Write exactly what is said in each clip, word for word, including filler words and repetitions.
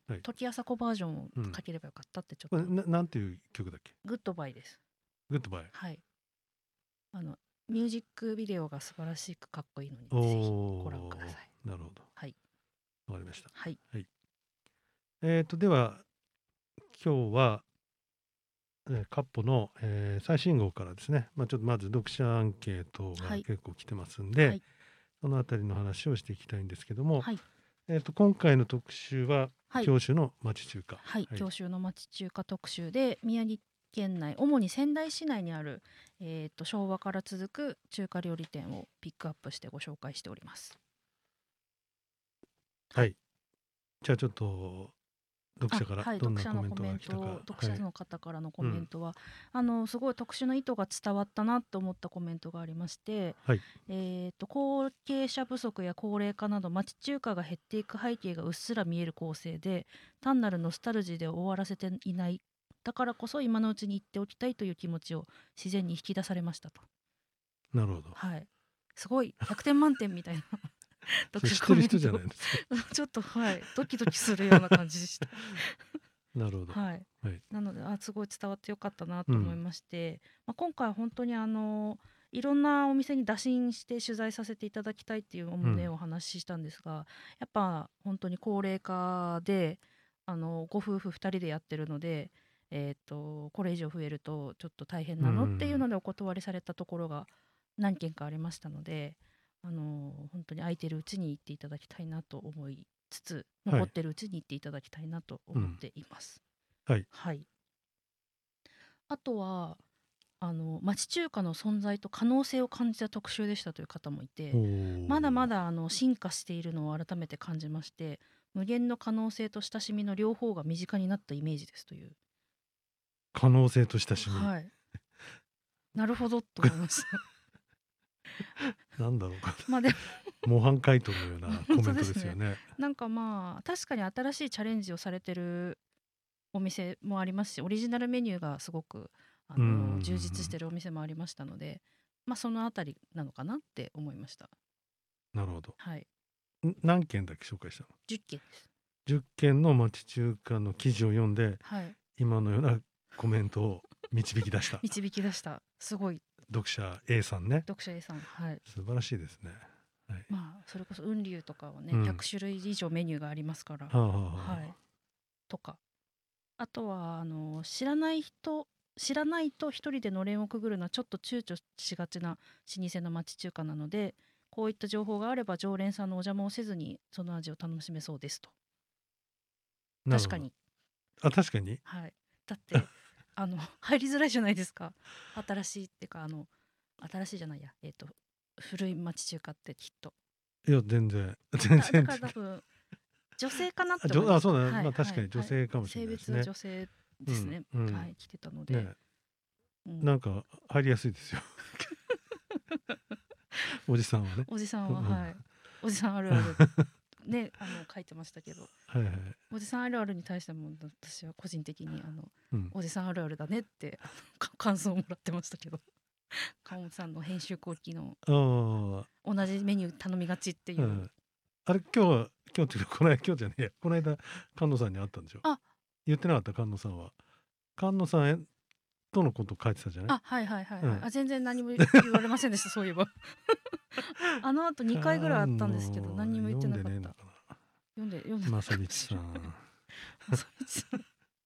はい。 時あさこバージョンをうん。 かければよかったってちょこれっと。 ななんていう曲だっけ？ グッドバイです。 グッドバイ。 はい。あのミュージックビデオが素晴らしくかっこいいので、 おぜひご覧ください。 お、なるほど。 はい。 わかりました。 はい。 はい。えっとでは今日は、え、カッポの、えー最新号からですね、まあ、ちょっとまず読者アンケートはい。 が結構来てますんはで、 い。 そのあたりの話をしていきたいんですけども、 はい。 えっと今回の特集ははい。 郷愁の町中華。 はい。 はい。 郷愁の町中華特集で、宮城県内、主に仙台市内にある、えっと昭和から続く中華料理店をピックアップしてご紹介しております。は。 はいい。じゃあちょっと読あ、 者からはい、 どんな読者のココメントメント、 が来たか。 読者はい。 の方からのコうん。 メントは、あのすごい特殊な意図が伝わったなと思ったコメントがありまして、 はい。 えーと後継者不足や高齢化など町中華が減っていく背景がうっすら見える構成で、単なるノスタルジーで終わらせていない。だからこそ今のうちに言っておきたいという気持ちを自然に引き出されましたと。 なるほど。 はい。すごいひゃくてん満点みたいなそ読者れ知ってる人じゃコメントないですか。 ちょっとはいドキドキするような感じでした。 なるほど。 はい。 はい。 なので、あ、すごい伝わってよかったなと思いうん。 まして、まあ、今回は本当にあのいろんなお店に打診して取材させていただきたいっていううん。 旨をお話ししたんですが、やっぱ本当に高齢化であのご夫婦ふたりでやってるので、えー、とこれ以上増えるとちょっと大変うなのっていうん。 のでお断りされたところが何件かありましたので、あの本当に空いてるうちに行っていただきたいなと思いつつ、 はい。 残ってるうちに行っていただきたいなと思っうん。 ています。 はい。 はい。あとはあの町中華の存在と可能性を感じた特集でしたという方もいおて、まだまお。 だあの進化しているのを改めて感じまして、無限の可能性と親しみの両方が身近になったイメージですという。 可能性と親しみ。 はい。なるほどと思いました。 なんだろうか。 まあで模範解答のようなコ本メント当ですね。 ですよね。 なんかまあ確かに新しいチャレンジをされてるお店もありますし、オリジナルメニューがすごくあうんうんうの充実しん。 てるお店もありましたので、まあそのあたりなのかなって思いました。 なるほど。 はい。 ん何件だっけ紹介したの？ じゅっけんです。 じゅっけんの町中華の記事を読んで、 はい。 今のようなコメントを導き出した。 導き出した。すごい。 読者 A さんね。 読者 A さん。はい。 素晴らしいですね。はい。 まあそれこそ雲龍とかはね、 うん。 ひゃくしゅるい以上メニューがありますから。 はあはあははい。 あ。 とか。あとはあの知らない人知らないと一人でのれんをくぐるのはちょっと躊躇しがちな老舗の町中華なので、こういった情報があれば常連さんのお邪魔をせずにその味を楽しめそうですと。 なるほど。 確かに。 あ、確かに？ はい。だってあの入りづらいじゃないですか。新しいっていうか、あの新しいじゃないや、えっ、と古い町中華ってきっと。 いや、全然。全だだ然。 から多分女性かなっあ、じょあ、 て思いました。 そうだね。 はいまあ確はいはい。 かに女性かもしれ性別ないですね。 女性うん、 ですね。 うん。 はい、来てたので。 ね。 うん、 なんか入りやすいですよ。おじさんはね。 おじさんは、 うんうん。 はい。おじさんあるあるね、あの書いてましたけど、 はいはい。 おじさんあるあるに対しても私は個人的にあのうん。 おじさんあるあるだねってあのか感想をもらってましたけど、川本さんの編集後期のああ、 同じメニュー頼みがちっていう。 うん。あれ、今日は今日っていうか、この間今日じゃねえや、この間菅野さんに会ったんでしょ？ あ、 言ってなかった？菅野さんは。菅野さんへとのこと書いてたじゃない？ あ、はいはいはいはい。 うん。 あ、全然何も言われませんでした、そういえば。あの後にかいぐらいあったんですけど、 菅野何にも言って読んなかった。 でねえのかな。 読んで読んでない正道かもしれない。 さん。 正道さん。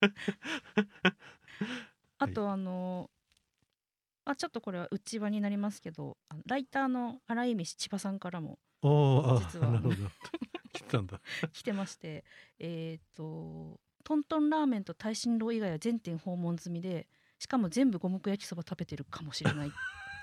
あはい。 とあのあ、ちょっとこれは内輪になりますけど、あのライターの荒井飯千葉さんからもおお、あ、 実はあのなるほど。来てたんだ。 来てまして、えっ、とトントンラーメンと大新楼以外は全店訪問済みで、しかも全部五目焼きそば食べてるかもしれない。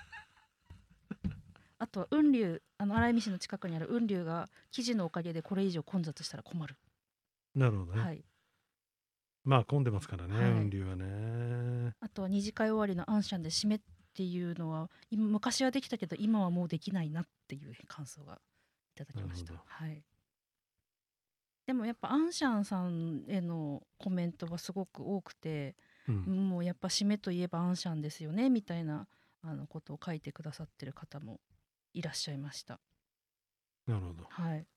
あとは雲龍、あの荒井飯の近くにある雲龍が記事のおかげでこれ以上混雑したら困る。 なるほどね。 はい。 まあ混んでますからね、 はい。 雲龍はね。 あとは二次会終わりのアンシャンで締めっていうのは今昔はできたけど今はもうできないなっていう感想がいただきました。 なるほど。 はい。でもやっぱアンシャンさんへのコメントはすごく多くて、 うん。 もうやっぱ締めといえばアンシャンですよねみたいなあのことを書いてくださってる方もいらっしゃいました。 なるほど。 はい。